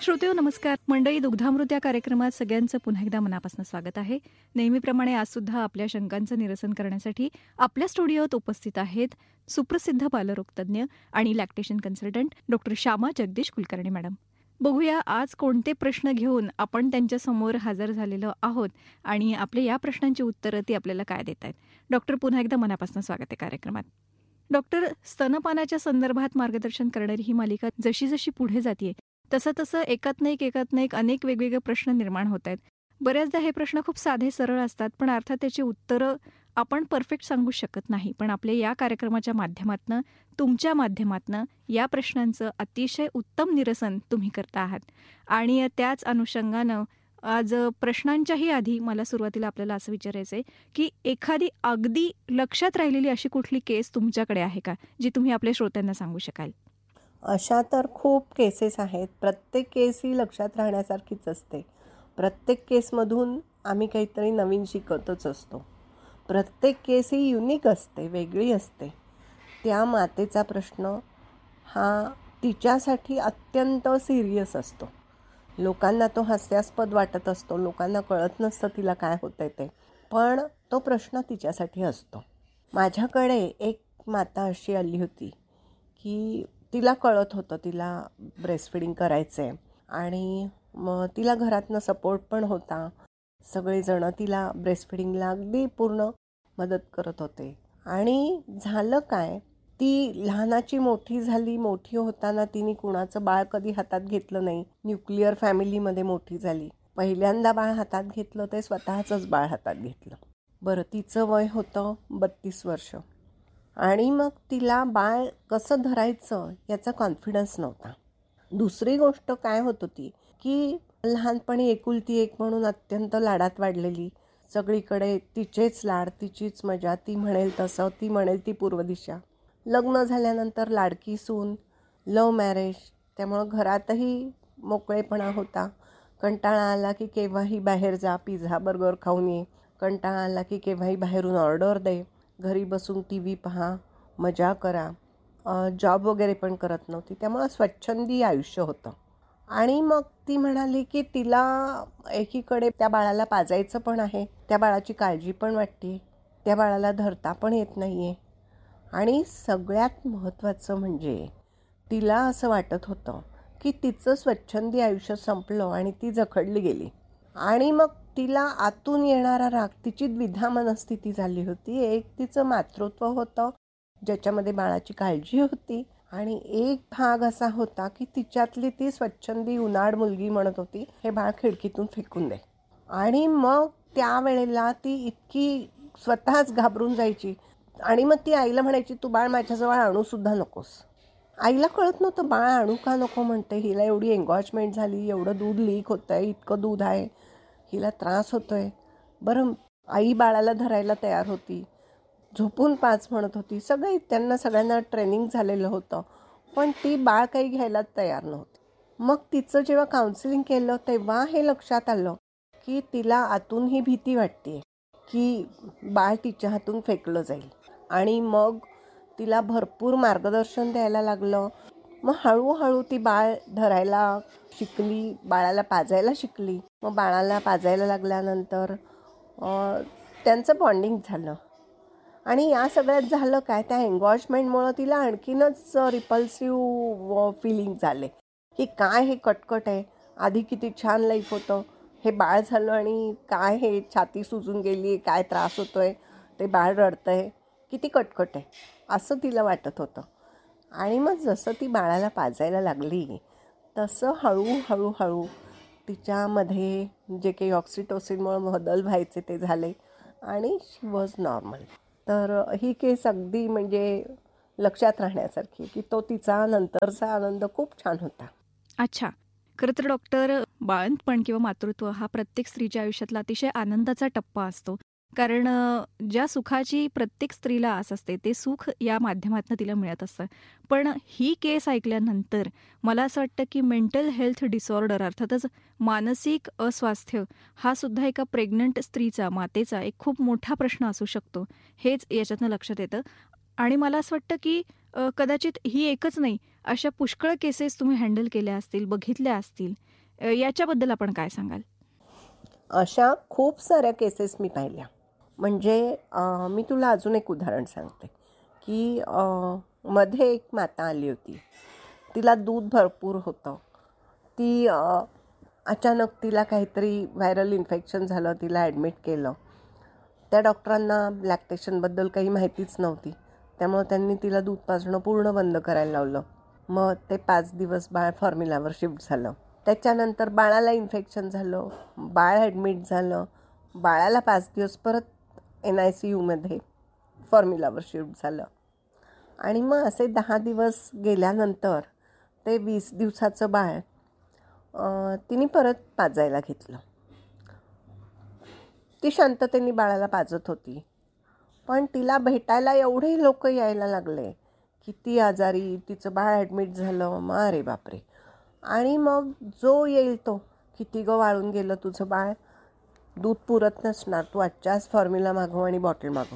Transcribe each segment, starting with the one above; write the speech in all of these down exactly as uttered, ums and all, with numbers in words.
श्रोतेहो नमस्कार. मंडळी, दुग्धामृत या कार्यक्रमात सगळ्यांचं पुन्हा एकदा मनापासून स्वागत आहे. नेहमीप्रमाणे आज सुद्धा आपल्या शंकांचं निरसन करण्यासाठी आपल्या स्टुडिओत उपस्थित आहेत सुप्रसिद्ध बालरोगतज्ञ आणि lactation consultant doctor Shyama Jagdish Kulkarni madam. बघूया आज कोणते प्रश्न घेऊन आपण त्यांच्यासमोर हजर झालेलो आहोत आणि आपल्या या प्रश्नांची उत्तरं ती आपल्याला काय देत आहेत. डॉक्टर, पुन्हा एकदा मनापासून स्वागत आहे कार्यक्रमात. डॉक्टर, स्तनपानाच्या संदर्भात मार्गदर्शन करणारी ही मालिका जशी जशी पुढे जाते तसं तसं एकात नाही एकात नाही अनेक वेगवेगळे प्रश्न निर्माण होत आहेत. बऱ्याचदा हे प्रश्न खूप साधे सरळ असतात, पण अर्थात त्याची उत्तरं आपण परफेक्ट सांगू शकत नाही. पण आपल्या या कार्यक्रमाच्या माध्यमातनं, तुमच्या माध्यमातनं या प्रश्नांचं अतिशय उत्तम निरसन तुम्ही करता आहात. आणि त्याच अनुषंगानं आज प्रश्नांच्याही आधी मला सुरुवातीला आपल्याला असं विचारायचं आहे की एखादी अगदी लक्षात राहिलेली अशी कुठली केस तुमच्याकडे आहे का, जी तुम्ही आपल्या श्रोत्यांना सांगू शकाल? अशा तर खूप केसेस आहेत. प्रत्येक केस ही लक्षात राहण्यासारखीच असते. प्रत्येक केसमधून आम्ही काहीतरी नवीन शिकतच असतो. प्रत्येक केस ही युनिक असते, वेगळी असते. त्या मातेचा प्रश्न हा तिच्यासाठी अत्यंत सिरियस असतो. लोकांना तो हास्यास्पद वाटत असतो, लोकांना कळत नसतं तिला काय होतं ते, पण तो प्रश्न तिच्यासाठी असतो. माझ्याकडे एक माता अशी आली होती की तिला कळत होतं तिला ब्रेस्टफीडिंग करायचं आहे आणि मग तिला घरातनं सपोर्ट पण होता. सगळेजणं तिला ब्रेस्टफीडिंगला अगदी पूर्ण मदत करत होते. आणि झालं काय, ती लहानाची मोठी झाली. मोठी होताना तिने कुणाचं बाळ कधी हातात घेतलं नाही. न्यूक्लिअर फॅमिलीमध्ये मोठी झाली. पहिल्यांदा बाळ हातात घेतलं ते स्वतःचंच बाळ हातात घेतलं. बरं, तिचं वय होतं बत्तीस वर्ष आणि मग तिला बाळ कसं धरायचं याचा कॉन्फिडन्स नव्हता. दुसरी गोष्ट काय होत होती की लहानपणी एकुलती एक म्हणून अत्यंत लाडात वाढलेली. सगळीकडे तिचेच लाड, तिचीच मजा, ती म्हणेल तसं, ती म्हणेल ती पूर्व दिशा. लग्न झाल्यानंतर लाडकी सून, लव्ह मॅरेज, त्यामुळं घरातही मोकळेपणा होता. कंटाळा आला की केव्हाही बाहेर जा, पिझ्झा बर्गर खाऊन ये. कंटाळा आला की केव्हाही बाहेरून ऑर्डर दे. घरी बसून टी व्ही पहा, मजा करा. जॉब वगैरे पण करत नव्हती, त्यामुळं स्वच्छंदी आयुष्य होतं. आणि मग ती म्हणाली की तिला एकीकडे त्या बाळाला पाजायचं पण आहे, त्या बाळाची काळजी पण वाटते, त्या बाळाला धरता पण येत नाही आहे. आणि सगळ्यात महत्त्वाचं म्हणजे तिला असं वाटत होतं की तिचं स्वच्छंदी आयुष्य संपलं आणि ती जखडली गेली. आणि मग तिला आतून येणारा राग, तिची द्विधा मनस्थिती झाली होती. एक तिचं मातृत्व होतं ज्याच्यामध्ये बाळाची काळजी होती आणि एक भाग असा होता की तिच्यातली ती स्वच्छंदी उनाड मुलगी म्हणत होती, हे बाळ खिडकीतून फेकून दे. आणि मग त्यावेळेला ती इतकी स्वतःच घाबरून जायची आणि मग ती आईला म्हणायची, तू बाळ माझ्याजवळ आणूसुद्धा नकोस. आईला कळत नव्हतं बाळ आणू का नको म्हणते. हिला एवढी एंगॉजमेंट झाली, एवढं दूध लीक होतं आहे, इतकं दूध आहे, हिला त्रास होतो आहे. बरं, आई बाळाला धरायला तयार होती, झोपून पाच म्हणत होती. सगळे त्यांना सगळ्यांना ट्रेनिंग झालेलं होतं, पण ती बाळ काही घ्यायला तयार नव्हती. मग तिचं जेव्हा काउन्सिलिंग केलं तेव्हा हे लक्षात आलं की तिला आतून ही भीती वाटते की बाळ तिच्या हातून फेकलं जाईल. आणि मग तिला भरपूर मार्गदर्शन द्यायला लागलं. मग हळूहळू ती बाळ धरायला शिकली, बाळाला पाजायला शिकली. मग बाळाला पाजायला लागल्यानंतर त्यांचं बॉन्डिंग झालं. आणि या सगळ्यात झालं काय, त्या एंगॉजमेंटमुळं तिला आणखीनच रिपल्सिव्ह फिलिंग झाले की काय हे कटकट आहे, आधी किती छान लाईफ होतं, हे बाळ झालं आणि काय हे छाती सुजून गेली, काय त्रास होतो आहे, ते बाळ रडतं आहे, किती कटकट आहे, असं तिला वाटत होतं. आणि मग जसं ती बाळाला पाजायला लागली तसं हळूहळू हळू तिच्यामध्ये जे काही ऑक्सिटोसिनमुळे बदल व्हायचे ते झाले आणि शी वॉज नॉर्मल. तर ही केस अगदी म्हणजे लक्षात राहण्यासारखी की तो तिचा नंतरचा आनंद खूप छान होता. अच्छा, खरं तर डॉक्टर, बाळंतपण किंवा मातृत्व हा प्रत्येक स्त्रीच्या आयुष्यातला अतिशय आनंदाचा टप्पा असतो. कारण ज्या सुखाची प्रत्येक स्त्रीला आस असते ते सुख या माध्यमातून तिला मिळत असतं. पण ही केस ऐकल्यानंतर मला असं वाटतं की मेंटल हेल्थ डिसऑर्डर, अर्थातच मानसिक अस्वास्थ्य, हा सुद्धा एका प्रेग्नंट स्त्रीचा, मातेचा एक खूप मोठा प्रश्न असू शकतो, हेच याच्यातनं लक्षात येतं. आणि मला असं वाटतं की कदाचित ही एकच नाही, अशा पुष्कळ केसेस तुम्ही हँडल केल्या असतील, बघितल्या असतील. अ, याच्याबद्दल आपण काय सांगाल? अशा खूप साऱ्या केसेस मी पाहिल्या. म्हणजे अ, मी तुला अजून एक उदाहरण सांगते की अ, मध्ये एक माता आली होती. तिला दूध भरपूर होतं. ती अ, अचानक तिला काहीतरी व्हायरल इन्फेक्शन झालं, तिला ॲडमिट केलं. त्या डॉक्टरांना लॅक्टेशनबद्दल काही माहितीच नव्हती. त्यामुळे त्यांनी तिला दूध पाजणं पूर्ण बंद करायला लावलं. मग ते पाच दिवस बाळ फॉर्म्युलावर शिफ्ट झालं. त्याच्यानंतर बाळाला इन्फेक्शन झालं, बाळ ॲडमिट झालं. बाळाला पाच दिवस परत एन आय सी यूमध्ये फॉर्म्युलावर शिफ्ट झालं. आणि मग असे दहा दिवस गेल्यानंतर ते वीस दिवसाचं बाळ अ, तिने परत पाजायला घेतलं. ती शांततेने बाळाला पाजत होती. पण तिला भेटायला एवढे लोक यायला लागले की ती आजारी, तिचं बाळ ॲडमिट झालं. मग अरे बापरे. आणि मग जो येईल तो, किती गं वाळून गेलं तुझं बाळ, दूध पुरत नसणार, तू आजच्याच फॉर्म्युला मागव आणि बॉटल मागव.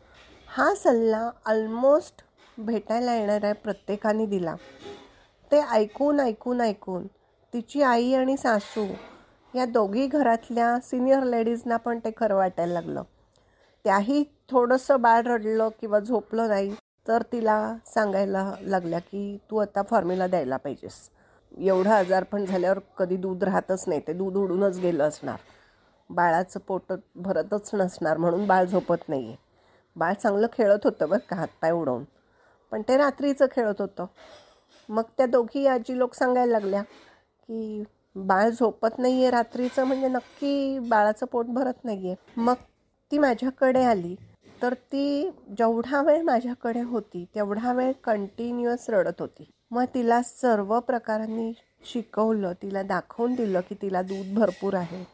हा सल्ला ऑलमोस्ट भेटायला येणाऱ्या प्रत्येकाने दिला. ते ऐकून ऐकून ऐकून तिची आई आणि सासू या दोघी घरातल्या सिनियर लेडीजना पण ते खरं वाटायला लागलं. त्याही थोडंसं बाळ रडलं किंवा झोपलं नाही तर तिला सांगायला लागल्या की तू आता फॉर्म्युला द्यायला पाहिजेस. एवढं आजारपण झाल्यावर कधी दूध राहतच नाही, ते दूध उडूनच गेलं असणार. बाळाचं पोट भरतच नसणार म्हणून बाळ झोपत नाही आहे. बाळ चांगलं खेळत होतं बरं का, हातपाय उडवून, पण ते रात्रीचं खेळत होतं. मग त्या दोघी आजी लोक सांगायला लागल्या की बाळ झोपत नाही आहे रात्रीचं म्हणजे नक्की बाळाचं पोट भरत नाही आहे. मग ती माझ्याकडे आली तर ती जेवढा वेळ माझ्याकडे होती तेवढा वेळ कंटिन्युअस रडत होती. मग तिला सर्व प्रकारांनी शिकवलं, तिला दाखवून दिलं की तिला दूध भरपूर आहे.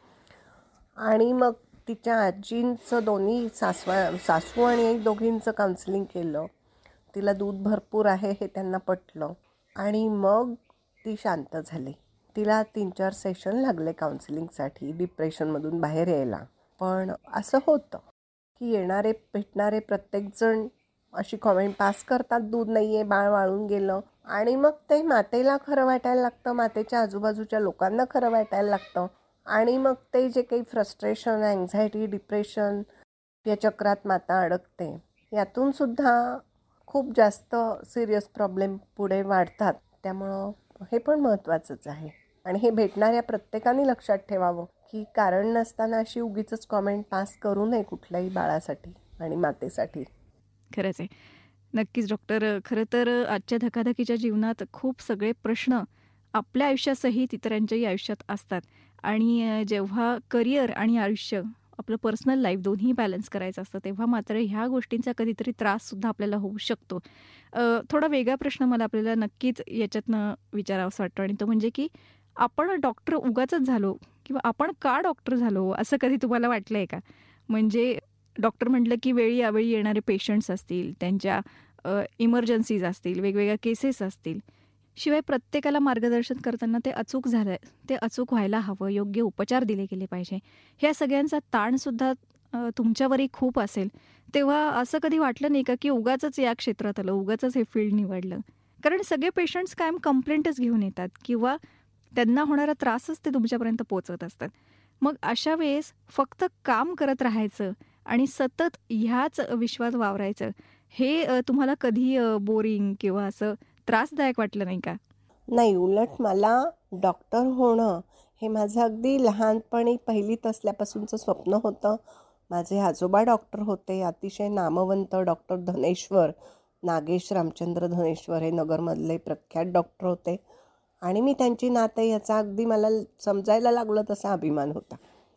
आणि मग तिच्या आजींचं, दोन्ही सासवा सासू आणि आई दोघींचं काउन्सिलिंग केलं. तिला दूध भरपूर आहे हे त्यांना पटलं आणि मग ती शांत झाली. तिला तीन चार सेशन लागले काउन्सिलिंगसाठी डिप्रेशनमधून बाहेर यायला. पण असं होतं की येणारे भेटणारे प्रत्येकजण अशी कॉमेंट पास करतात, दूध नाही आहे, बाळ वाळून गेलं. आणि मग ते मातेला खरं वाटायला लागतं, मातेच्या आजूबाजूच्या लोकांना खरं वाटायला लागतं. आणि मग ते जे काही फ्रस्ट्रेशन, अँझायटी, डिप्रेशन या चक्रात माता अडकते, यातून सुद्धा खूप जास्त सिरियस प्रॉब्लेम पुढे वाढतात. त्यामुळं हे पण महत्त्वाचंच आहे. आणि हे भेटणाऱ्या प्रत्येकाने लक्षात ठेवावं की कारण नसताना अशी उगीचच कॉमेंट पास करू नये कुठल्याही बाळासाठी आणि मातेसाठी. खरंच आहे. नक्कीच डॉक्टर. खरं तर आजच्या धकाधकीच्या जीवनात खूप सगळे प्रश्न आपल्या आयुष्यासहित इतरांच्याही आयुष्यात असतात. आणि अ, जेव्हा करिअर आणि आयुष्य, आपलं पर्सनल लाईफ दोन्ही बॅलन्स करायचं असतं, तेव्हा मात्र ह्या गोष्टींचा कधीतरी त्राससुद्धा आपल्याला होऊ शकतो. अ, थोडा वेगळा प्रश्न मला आपल्याला नक्कीच याच्यातनं विचारावासा वाटतो आणि तो म्हणजे की आपण डॉक्टर उगाचच झालो किंवा आपण का डॉक्टर झालो असं कधी तुम्हाला वाटलं आहे का? म्हणजे डॉक्टर म्हटलं की वेळी अवेळी येणारे पेशंट्स असतील, त्यांच्या अ, इमर्जन्सीज असतील, वेगवेगळ्या केसेस असतील. शिवाय प्रत्येकाला मार्गदर्शन करताना ते अचूक झालं ते अचूक व्हायला हवं, योग्य उपचार दिले गेले पाहिजे. ह्या सगळ्यांचा ताणसुद्धा अ, तुमच्यावरही खूप असेल. तेव्हा असं कधी वाटलं नाही का की उगाचच या क्षेत्रात आलं, उगाचच हे फील्ड निवडलं? कारण सगळे पेशंट्स कायम कंप्लेंटच घेऊन येतात किंवा त्यांना होणारा त्रासच ते तुमच्यापर्यंत पोहोचवत असतात. मग अशा वेळेस फक्त काम करत राहायचं आणि सतत ह्याच विश्वात वावरायचं, हे अ, तुम्हाला कधी अ, बोरिंग किंवा असं त्रासदायक वाटलं नाही का? नाही, उलट मला डॉक्टर होणं हे माझं अगदी लहानपणी पहिलीत असल्यापासूनचं स्वप्न होतं. माझे आजोबा डॉक्टर होते, अतिशय नामवंत डॉक्टर धनेश्वर, नागेश रामचंद्र धनेश्वर हे नगरमधले प्रख्यात डॉक्टर होते. आणि मी त्यांची नात आहे याचा अगदी मला समजायला लागलं तसा अभिमान होता.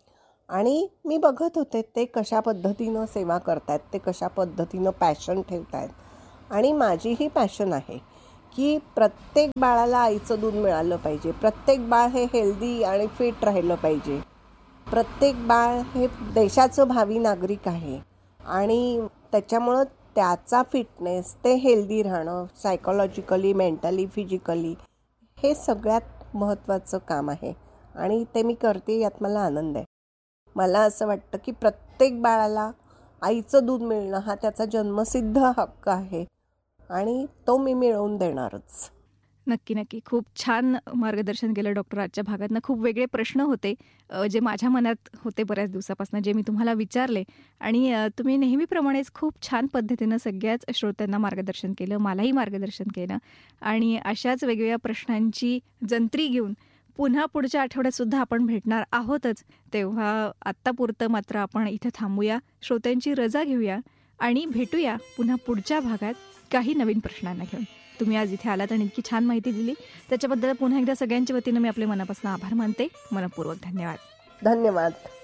आणि मी बघत होते ते कशा पद्धतीनं सेवा करतायत, ते कशा पद्धतीनं पॅशन ठेवत आहेत. आणि माझीही पॅशन आहे की प्रत्येक बाळाला आईचं दूध मिळालं पाहिजे, प्रत्येक बाळ हे हेल्दी आणि फिट राहिलं पाहिजे, प्रत्येक बाळ हे देशाचं भावी नागरिक आहे. आणि त्याच्यामुळं त्याचा फिटनेस, ते हेल्दी राहणं, सायकोलॉजिकली, मेंटली, फिजिकली, हे सगळ्यात महत्त्वाचं काम आहे. आणि ते मी करते, यात मला आनंद आहे. मला असं वाटतं की प्रत्येक बाळाला आईचं दूध मिळणं हा त्याचा जन्मसिद्ध हक्क आहे आणि तो मी मिळवून देणारच. नक्की, नक्की. खूप छान मार्गदर्शन केलं डॉक्टर आजच्या भागातनं. खूप वेगळे प्रश्न होते अ, जे माझ्या मनात होते बऱ्याच दिवसापासून, जे मी तुम्हाला विचारले आणि अ, तुम्ही नेहमीप्रमाणेच खूप छान पद्धतीनं सगळ्याच श्रोत्यांना मार्गदर्शन केलं, मलाही मार्गदर्शन केलं आणि अशाच वेगवेगळ्या प्रश्नांची जंत्री घेऊन पुन्हा पुढच्या आठवड्यात सुद्धा आपण भेटणार आहोतच. तेव्हा आत्तापुरतं मात्र आपण इथं थांबूया, श्रोत्यांची रजा घेऊया आणि भेटूया पुन्हा पुढच्या भागात काही नवीन प्रश्नांना घेऊन. तुम्ही आज इथे आलात आणि इतकी छान माहिती दिली त्याच्याबद्दल पुन्हा एकदा सगळ्यांच्या वतीनं मी आपले मनापासून आभार मानते. मनःपूर्वक धन्यवाद. धन्यवाद.